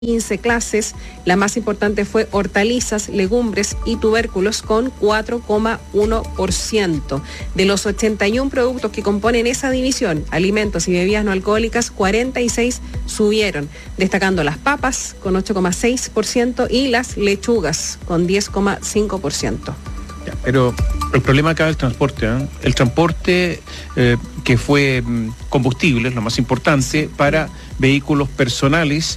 15 clases. La más importante fue hortalizas, legumbres y tubérculos con 4,1%. De los 81 productos que componen esa división, alimentos y bebidas no alcohólicas, 46 subieron, destacando las papas con 8,6% y las lechugas con 10,5%. Pero el problema acá es el transporte, ¿eh? El transporte que fue combustible, lo más importante, para vehículos personales,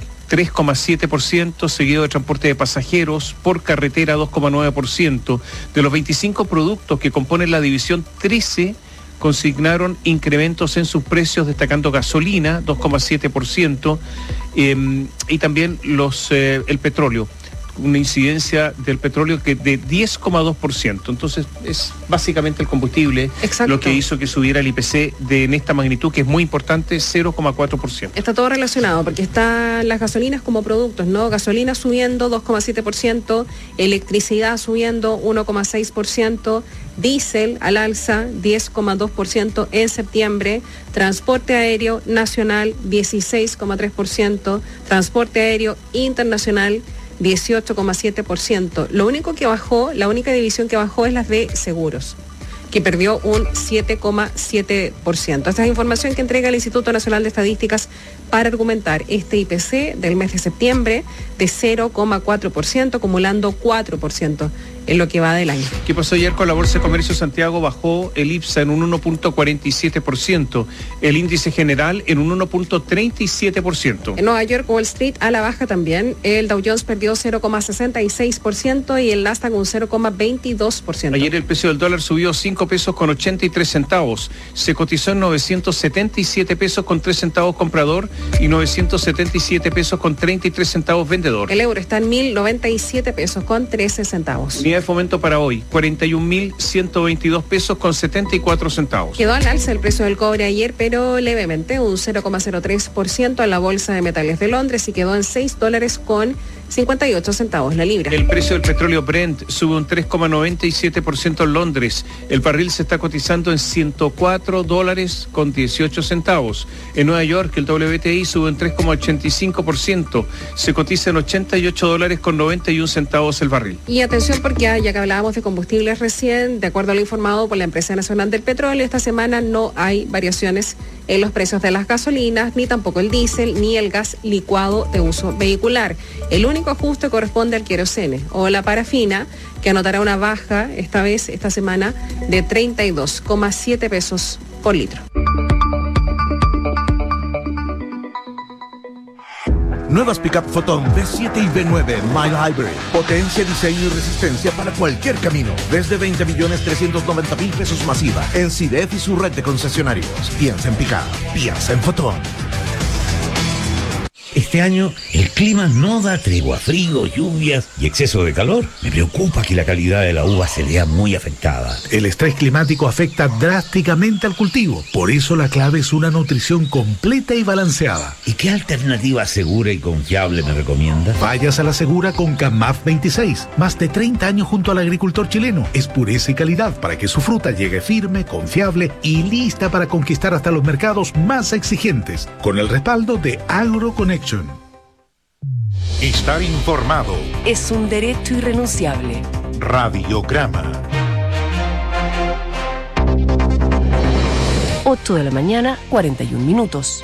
3,7%, seguido de transporte de pasajeros, por carretera 2,9%. De los 25 productos que componen la división, 13 consignaron incrementos en sus precios, destacando gasolina 2,7%, y también el petróleo, una incidencia del petróleo que de 10,2%. Entonces es básicamente el combustible. Exacto. Lo que hizo que subiera el IPC en esta magnitud, que es muy importante, 0,4%. Está todo relacionado porque están las gasolinas como productos, ¿no? Gasolina subiendo 2,7%, electricidad subiendo 1,6%, diésel al alza 10,2% en septiembre, transporte aéreo nacional 16,3%, transporte aéreo internacional 18,7%. Lo único que bajó, la única división que bajó es las de seguros, que perdió un 7,7%. Esta es información que entrega el Instituto Nacional de Estadísticas para argumentar este IPC del mes de septiembre de 0,4%, acumulando 4% en lo que va del año. ¿Qué pasó ayer con la Bolsa de Comercio? Santiago bajó el IPSA en un 1,47%, el índice general en un 1,37%. En Nueva York, Wall Street a la baja también, el Dow Jones perdió 0,66% y el Nasdaq un 0,22%. Ayer el precio del dólar subió 5 pesos con 83 centavos, se cotizó en 977 pesos con 3 centavos comprador y 977 pesos con 33 centavos vendedor. El euro está en 1.097 pesos con 13 centavos. De fomento para hoy, 41.122 pesos con 74 centavos. Quedó al alza el precio del cobre ayer, pero levemente, un 0,03% en la Bolsa de Metales de Londres y quedó en $6 con 58 centavos la libra. El precio del petróleo Brent sube un 3,97% en Londres. El barril se está cotizando en $104 con 18 centavos. En Nueva York el WTI sube un 3,85%. Se cotiza en $88 con 91 centavos el barril. Y atención porque ya que hablábamos de combustibles recién, de acuerdo a lo informado por la Empresa Nacional del Petróleo, esta semana no hay variaciones en los precios de las gasolinas, ni tampoco el diésel, ni el gas licuado de uso vehicular. El único ajuste corresponde al querosene o la parafina, que anotará una baja esta semana de 32,7 pesos por litro. Nuevas Pickup Photon B7 y B9 Mild Hybrid. Potencia, diseño y resistencia para cualquier camino. Desde 20.390.000 pesos masiva en CIDEF y su red de concesionarios. Piensa en Pickup, piensa en Photon. Este año el clima no da tregua, frío, lluvias y exceso de calor. Me preocupa que la calidad de la uva se vea muy afectada. El estrés climático afecta drásticamente al cultivo. Por eso la clave es una nutrición completa y balanceada. ¿Y qué alternativa segura y confiable me recomienda? Vayas a la segura con CAMAF 26. Más de 30 años junto al agricultor chileno. Es pureza y calidad para que su fruta llegue firme, confiable y lista para conquistar hasta los mercados más exigentes. Con el respaldo de AgroConnection. Estar informado es un derecho irrenunciable. Radiograma. 8 de la mañana, 41 minutos.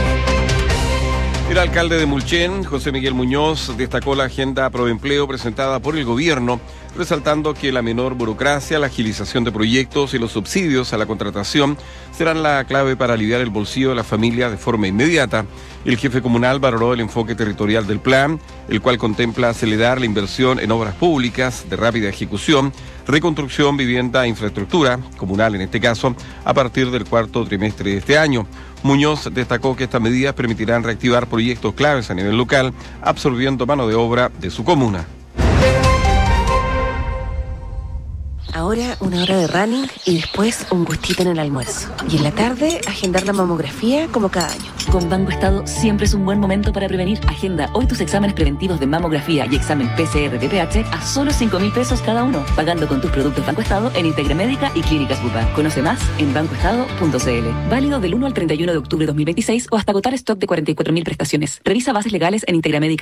El alcalde de Mulchen, José Miguel Muñoz, destacó la agenda Proempleo presentada por el gobierno, resaltando que la menor burocracia, la agilización de proyectos y los subsidios a la contratación serán la clave para aliviar el bolsillo de la familia de forma inmediata. El jefe comunal valoró el enfoque territorial del plan, el cual contempla acelerar la inversión en obras públicas de rápida ejecución, reconstrucción, vivienda e infraestructura, comunal en este caso, a partir del cuarto trimestre de este año. Muñoz destacó que estas medidas permitirán reactivar proyectos claves a nivel local, absorbiendo mano de obra de su comuna. Ahora una hora de running y después un gustito en el almuerzo. Y en la tarde, agendar la mamografía como cada año. Con Banco Estado siempre es un buen momento para prevenir. Agenda hoy tus exámenes preventivos de mamografía y examen PCR de pH a solo 5.000 pesos cada uno, pagando con tus productos Banco Estado en Integramédica y Clínicas Bupa. Conoce más en bancoestado.cl. Válido del 1 al 31 de octubre de 2026 o hasta agotar stock de 44.000 prestaciones. Revisa bases legales en Integramédica.